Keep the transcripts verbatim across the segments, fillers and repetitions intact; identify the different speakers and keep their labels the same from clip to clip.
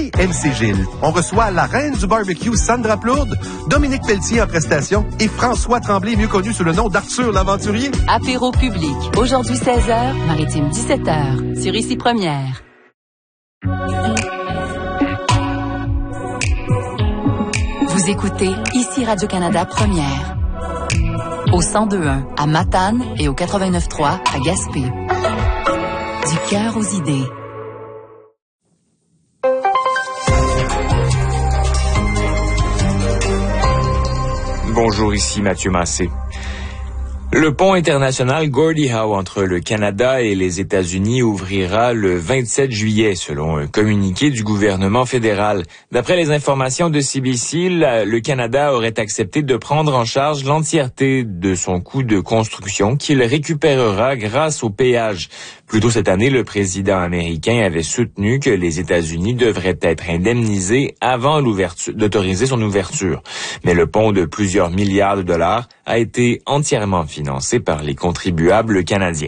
Speaker 1: M C Gilles. On reçoit la reine du barbecue, Sandra Plourde, Dominique Pelletier en prestation et François Tremblay, mieux connu sous le nom d'Arthur l'Aventurier.
Speaker 2: Apéro public. Aujourd'hui seize heures, Maritime dix-sept heures. Sur Ici Première. Vous écoutez Ici Radio-Canada Première. Au cent deux point un à Matane et au quatre-vingt-neuf point trois à Gaspé. Du cœur aux idées.
Speaker 3: Bonjour, ici Mathieu Massé. Le pont international Gordie Howe entre le Canada et les États-Unis ouvrira le vingt-sept juillet, selon un communiqué du gouvernement fédéral. D'après les informations de C B C, le Canada aurait accepté de prendre en charge l'entièreté de son coût de construction qu'il récupérera grâce au péage. Plus tôt cette année, le président américain avait soutenu que les États-Unis devraient être indemnisés avant l'ouverture, d'autoriser son ouverture. Mais le pont de plusieurs milliards de dollars a été entièrement financé par les contribuables canadiens.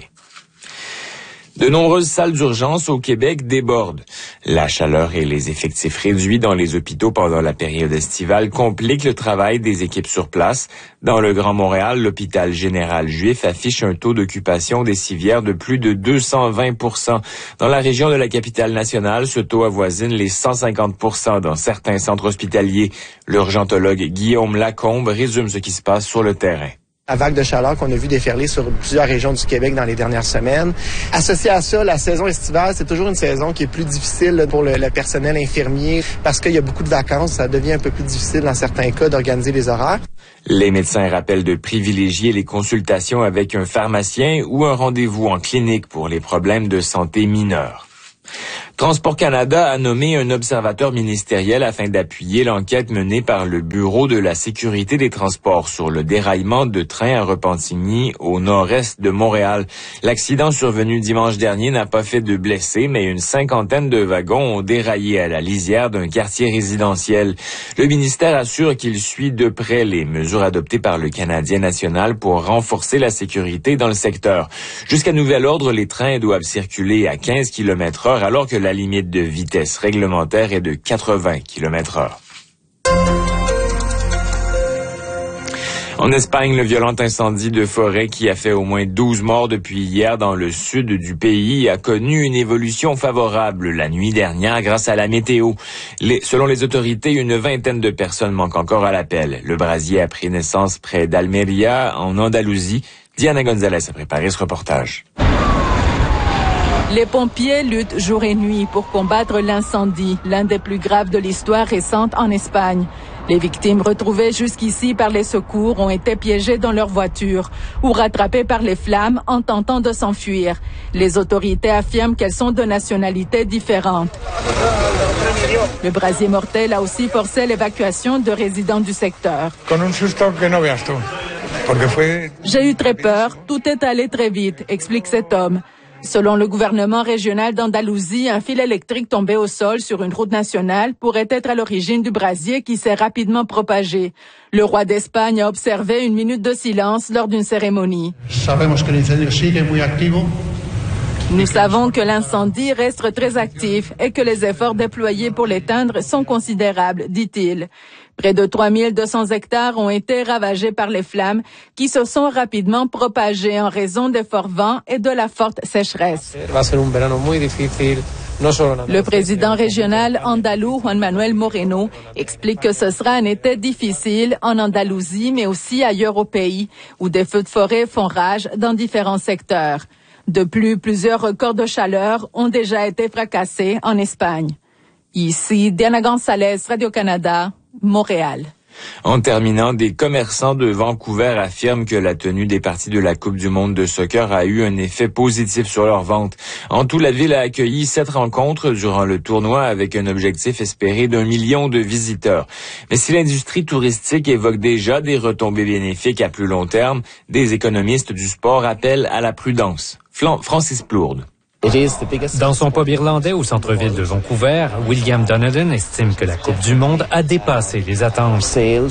Speaker 3: De nombreuses salles d'urgence au Québec débordent. La chaleur et les effectifs réduits dans les hôpitaux pendant la période estivale compliquent le travail des équipes sur place. Dans le Grand Montréal, l'hôpital général juif affiche un taux d'occupation des civières de plus de deux cent vingt pour cent. Dans la région de la capitale nationale, ce taux avoisine les cent cinquante pour cent dans certains centres hospitaliers. L'urgentologue Guillaume Lacombe résume ce qui se passe sur le terrain.
Speaker 4: La vague de chaleur qu'on a vu déferler sur plusieurs régions du Québec dans les dernières semaines. Associé à ça, la saison estivale, c'est toujours une saison qui est plus difficile pour le, le personnel infirmier parce qu'il y a beaucoup de vacances. Ça devient un peu plus difficile dans certains cas d'organiser les horaires.
Speaker 3: Les médecins rappellent de privilégier les consultations avec un pharmacien ou un rendez-vous en clinique pour les problèmes de santé mineurs. Transport Canada a nommé un observateur ministériel afin d'appuyer l'enquête menée par le Bureau de la sécurité des transports sur le déraillement de train à Repentigny au nord-est de Montréal. L'accident survenu dimanche dernier n'a pas fait de blessés, mais une cinquantaine de wagons ont déraillé à la lisière d'un quartier résidentiel. Le ministère assure qu'il suit de près les mesures adoptées par le Canadien national pour renforcer la sécurité dans le secteur. Jusqu'à nouvel ordre, les trains doivent circuler à quinze kilomètres heure alors que la limite de vitesse réglementaire est de quatre-vingts kilomètres heure. En Espagne, le violent incendie de forêt qui a fait au moins douze morts depuis hier dans le sud du pays a connu une évolution favorable la nuit dernière grâce à la météo. Les, selon les autorités, une vingtaine de personnes manquent encore à l'appel. Le brasier a pris naissance près d'Almeria, en Andalousie. Diana Gonzalez a préparé ce reportage.
Speaker 5: Les pompiers luttent jour et nuit pour combattre l'incendie, l'un des plus graves de l'histoire récente en Espagne. Les victimes retrouvées jusqu'ici par les secours ont été piégées dans leur voiture ou rattrapées par les flammes en tentant de s'enfuir. Les autorités affirment qu'elles sont de nationalités différentes. Le brasier mortel a aussi forcé l'évacuation de résidents du secteur. J'ai eu très peur, tout est allé très vite, explique cet homme. Selon le gouvernement régional d'Andalousie, un fil électrique tombé au sol sur une route nationale pourrait être à l'origine du brasier qui s'est rapidement propagé. Le roi d'Espagne a observé une minute de silence lors d'une cérémonie. Nous savons que l'incendie reste très actif et que les efforts déployés pour l'éteindre sont considérables, dit-il. Près de trois mille deux cents hectares ont été ravagés par les flammes qui se sont rapidement propagées en raison des forts vents et de la forte sécheresse. Le président régional andalou, Juan Manuel Moreno, explique que ce sera un été difficile en Andalousie, mais aussi ailleurs au pays, où des feux de forêt font rage dans différents secteurs. De plus, plusieurs records de chaleur ont déjà été fracassés en Espagne. Ici, Diana Gonzalez, Radio-Canada, Montréal.
Speaker 3: En terminant, des commerçants de Vancouver affirment que la tenue des parties de la Coupe du monde de soccer a eu un effet positif sur leurs ventes. En tout, la ville a accueilli sept rencontres durant le tournoi avec un objectif espéré d'un million de visiteurs. Mais si l'industrie touristique évoque déjà des retombées bénéfiques à plus long terme, des économistes du sport appellent à la prudence. Francis Plourde.
Speaker 6: Dans son pub irlandais au centre-ville de Vancouver, William Donovan estime que la Coupe du Monde a dépassé les attentes.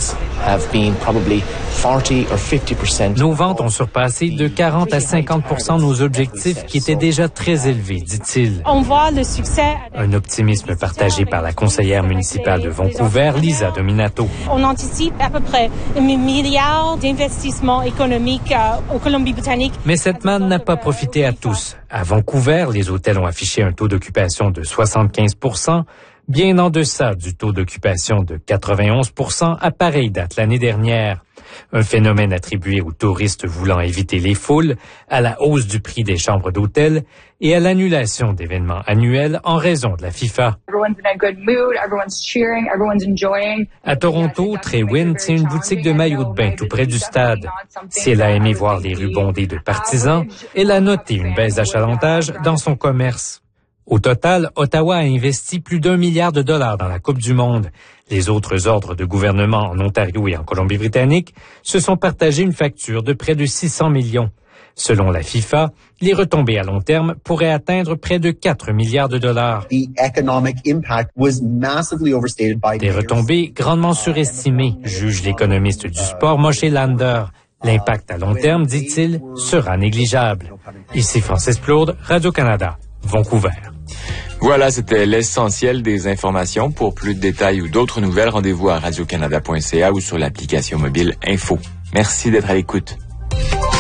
Speaker 6: Nos ventes ont surpassé de quarante à cinquante pour cent nos objectifs qui étaient déjà très élevés, dit-il.
Speaker 7: On voit le succès.
Speaker 6: Un optimisme partagé par la conseillère municipale de Vancouver, Lisa Dominato.
Speaker 7: On anticipe à peu près un milliard d'investissements économiques euh, au Colombie-Britannique.
Speaker 6: Mais cette manne n'a pas profité à tous. À Vancouver, les hôtels ont affiché un taux d'occupation de soixante-quinze pour cent, bien en deçà du taux d'occupation de quatre-vingt-onze pour cent à pareille date l'année dernière. Un phénomène attribué aux touristes voulant éviter les foules, à la hausse du prix des chambres d'hôtel et à l'annulation d'événements annuels en raison de la FIFA. À Toronto, Trewin tient une boutique de maillots de bain tout près du stade. Si elle a aimé voir les rues bondées de partisans, elle a noté une baisse d'achalandage dans son commerce. Au total, Ottawa a investi plus d'un milliard de dollars dans la Coupe du Monde. Les autres ordres de gouvernement en Ontario et en Colombie-Britannique se sont partagés une facture de près de six cents millions. Selon la FIFA, les retombées à long terme pourraient atteindre près de quatre milliards de dollars. Des retombées grandement surestimées, juge l'économiste du sport Moshe Lander. L'impact à long terme, dit-il, sera négligeable. Ici Francis Plourde, Radio-Canada, Vancouver.
Speaker 3: Voilà, c'était l'essentiel des informations. Pour plus de détails ou d'autres nouvelles, rendez-vous à radio canada point c a ou sur l'application mobile Info. Merci d'être à l'écoute.